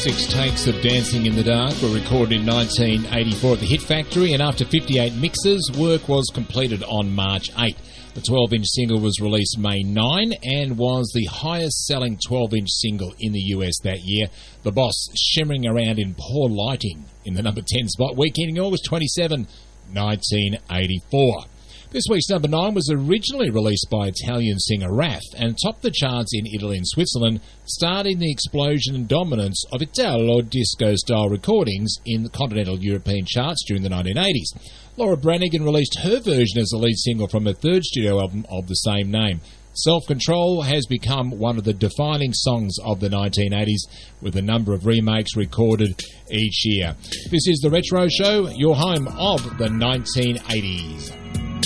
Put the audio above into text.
6 takes of Dancing in the Dark were recorded in 1984 at the Hit Factory, and after 58 mixes, work was completed on March 8. The 12-inch single was released May 9 and was the highest-selling 12-inch single in the US that year. The Boss shimmering around in poor lighting in the number 10 spot, week ending August 27, 1984. This week's number 9 was originally released by Italian singer Raf and topped the charts in Italy and Switzerland, starting the explosion and dominance of Italo disco-style recordings in the continental European charts during the 1980s. Laura Branigan released her version as the lead single from her third studio album of the same name. Self-Control has become one of the defining songs of the 1980s, with a number of remakes recorded each year. This is The Retro Show, your home of the 1980s.